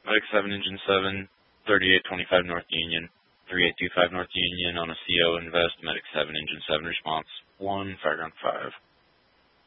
Medic 7, Engine 7, 3825 North Union, 3825 North Union on a CO invest, Medic 7, Engine 7 response, 1, Fireground 5.